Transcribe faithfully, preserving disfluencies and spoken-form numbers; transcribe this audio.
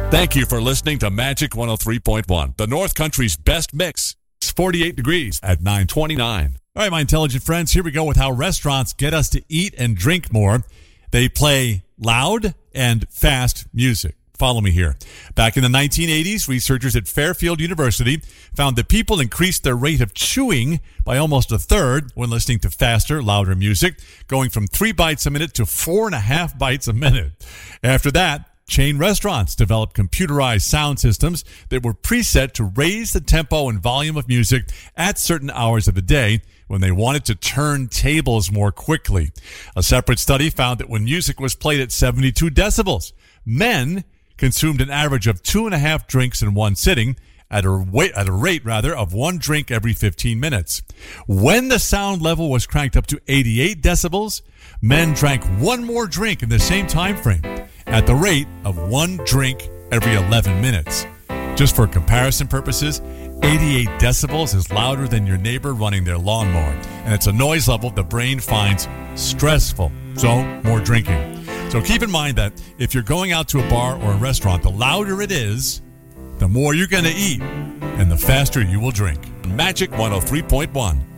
Thank you for listening to Magic one oh three point one, the North Country's best mix. It's forty-eight degrees at nine twenty-nine. All right, my intelligent friends, here we go with how restaurants get us to eat and drink more. They play loud and fast music. Follow me here. Back in the nineteen eighties, researchers at Fairfield University found that people increased their rate of chewing by almost a third when listening to faster, louder music, going from three bites a minute to four and a half bites a minute. After that, chain restaurants developed computerized sound systems that were preset to raise the tempo and volume of music at certain hours of the day when they wanted to turn tables more quickly. A separate study found that when music was played at seventy-two decibels, men consumed an average of two and a half drinks in one sitting at a rate, at a rate rather of one drink every fifteen minutes. When the sound level was cranked up to eighty-eight decibels, men drank one more drink in the same time frame at the rate of one drink every eleven minutes. Just for comparison purposes, eighty-eight decibels is louder than your neighbor running their lawnmower, and it's a noise level the brain finds stressful, so more drinking. So keep in mind that if you're going out to a bar or a restaurant, the louder it is, the more you're going to eat, and the faster you will drink. Magic one oh three point one.